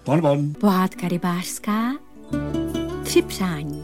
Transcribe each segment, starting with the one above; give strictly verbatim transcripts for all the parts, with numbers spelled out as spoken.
Von, von. Pohádka rybářská. Tři přání.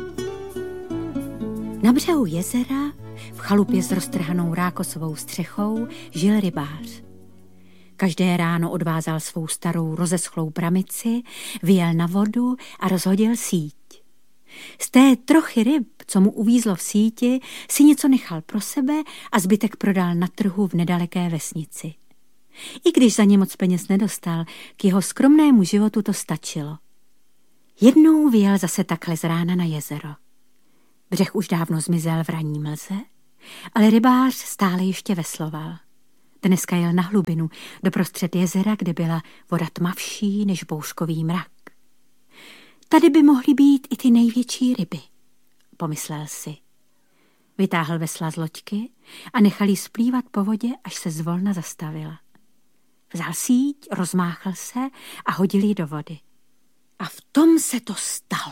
Na břehu jezera, v chalupě s roztrhanou rákosovou střechou, žil rybář. Každé ráno odvázal svou starou rozeschlou pramici, vyjel na vodu a rozhodil síť. Z té trochy ryb, co mu uvízlo v síti, si něco nechal pro sebe a zbytek prodal na trhu v nedaleké vesnici. I když za ně moc peněz nedostal, k jeho skromnému životu to stačilo. Jednou vyjel zase takhle z rána na jezero. Břeh už dávno zmizel v ranní mlze, ale rybář stále ještě vesloval. Dneska jel na hlubinu, doprostřed jezera, kde byla voda tmavší než bouřkový mrak. Tady by mohly být i ty největší ryby, pomyslel si. Vytáhl vesla z loďky a nechal jí splývat po vodě, až se zvolna zastavila. Vzal síť, rozmáchl se a hodil ji do vody. A v tom se to stalo.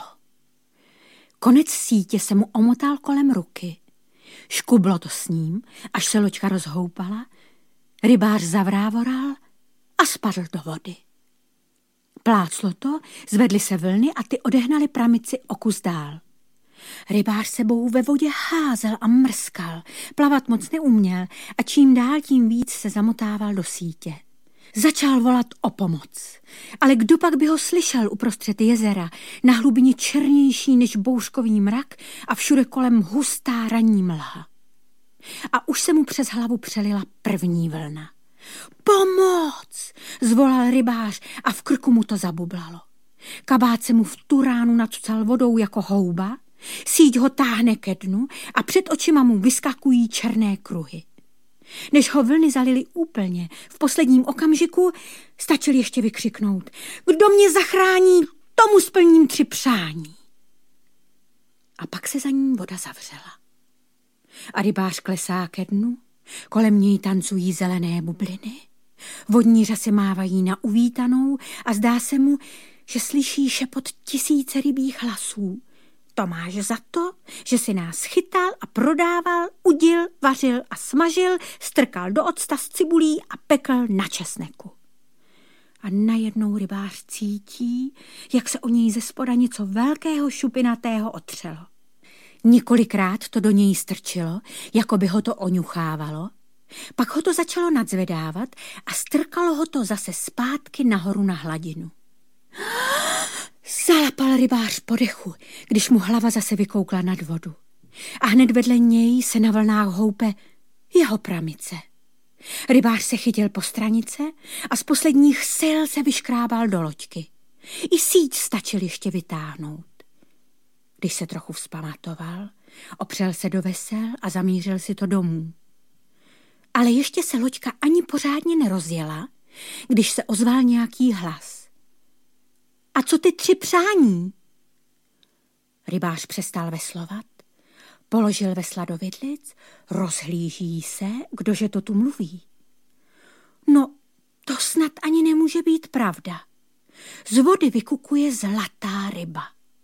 Konec sítě se mu omotal kolem ruky. Škublo to s ním, až se loďka rozhoupala. Rybář zavrávoral a spadl do vody. Pláclo to, zvedly se vlny a ty odehnaly pramici o kus dál. Rybář sebou ve vodě házel a mrskal, plavat moc neuměl a čím dál tím víc se zamotával do sítě. Začal volat o pomoc, ale kdo pak by ho slyšel uprostřed jezera, na hlubině černější než bouřkový mrak a všude kolem hustá ranní mlha. A už se mu přes hlavu přelila první vlna. Pomoc! Zvolal rybář a v krku mu to zabublalo. Kabát se mu v tu ránu nacucal vodou jako houba, síť ho táhne ke dnu a před očima mu vyskakují černé kruhy. Než ho vlny zalily úplně, v posledním okamžiku stačil ještě vykřiknout: Kdo mě zachrání, tomu splním tři přání. A pak se za ním voda zavřela. A rybář klesá ke dnu, kolem něj tancují zelené bubliny, vodní řasy mávají na uvítanou a zdá se mu, že slyší šepot tisíce rybích hlasů. To máš za to, že si nás chytal a prodával, udil, vařil a smažil, strkal do octa s cibulí a pekl na česneku. A najednou rybář cítí, jak se o něj ze spoda něco velkého šupinatého otřelo. Několikrát to do něj strčilo, jako by ho to oňuchávalo, pak ho to začalo nadzvedávat a strkalo ho to zase zpátky nahoru na hladinu. Zalapal rybář po dechu, když mu hlava zase vykoukla nad vodu. A hned vedle něj se na vlnách houpe jeho pramice. Rybář se chytil po stranice a z posledních sil se vyškrábal do loďky. I síť stačil ještě vytáhnout. Když se trochu vzpamatoval, opřel se do vesel a zamířil si to domů. Ale ještě se loďka ani pořádně nerozjela, když se ozval nějaký hlas. A co ty tři přání? Rybář přestal veslovat, položil vesla do vidlic, rozhlíží se, kdože to tu mluví. No, to snad ani nemůže být pravda. Z vody vykukuje zlatá ryba.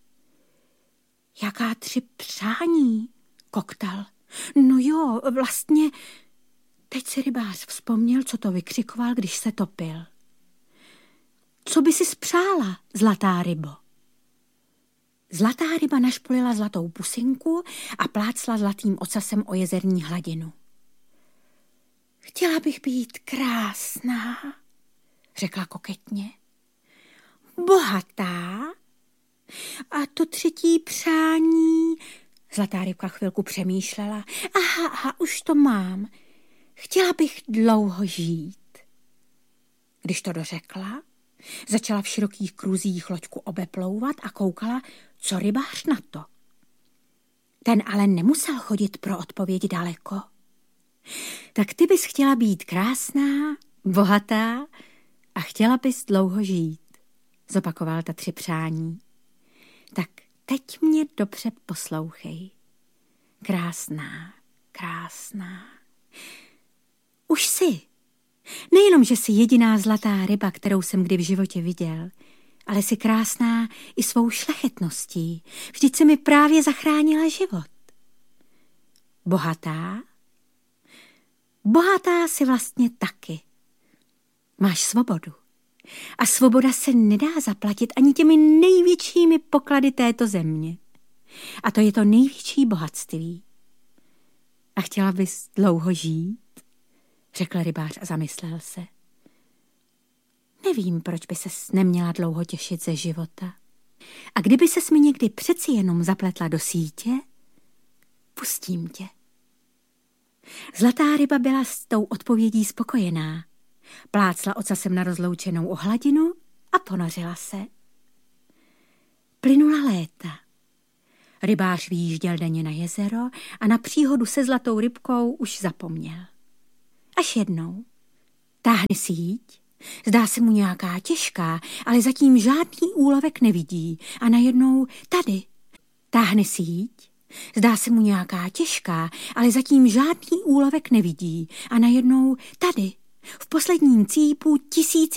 Jaká tři přání? Koktal. No jo, vlastně... Teď si rybář vzpomněl, co to vykřikoval, když se topil. Co by si spřála, zlatá rybo? Zlatá ryba našpolila zlatou pusinku a plácla zlatým ocasem o jezerní hladinu. Chtěla bych být krásná, řekla koketně. Bohatá. A to třetí přání... Zlatá rybka chvilku přemýšlela. Aha, aha, už to mám. Chtěla bych dlouho žít. Když to dořekla, začala v širokých kruzích loďku obeplouvat a koukala, co rybář na to. Ten ale nemusel chodit pro odpověď daleko. Tak ty bys chtěla být krásná, bohatá a chtěla bys dlouho žít, zopakoval ta tři přání. Tak teď mě dobře poslouchej. Krásná, krásná. Už jsi. Nejenom, že jsi jediná zlatá ryba, kterou jsem kdy v životě viděl, ale jsi krásná i svou šlechetností. Vždyť jsi mi právě zachránila život. Bohatá? Bohatá jsi vlastně taky. Máš svobodu. A svoboda se nedá zaplatit ani těmi největšími poklady této země. A to je to největší bohatství. A chtěla bys dlouho žít? Řekl rybář a zamyslel se. Nevím, proč by ses neměla dlouho těšit ze života. A kdyby ses mi někdy přeci jenom zapletla do sítě, pustím tě. Zlatá ryba byla s tou odpovědí spokojená. Plácla ocasem na rozloučenou o hladinu a ponořila se. Plynula léta. Rybář vyjížděl denně na jezero a na příhodu se zlatou rybkou už zapomněl. Až jednou. Táhne síť, zdá se mu nějaká těžká, ale zatím žádný úlovek nevidí. A najednou tady. Táhne síť, zdá se mu nějaká těžká, ale zatím žádný úlovek nevidí. A najednou tady. V posledním cípu tisíci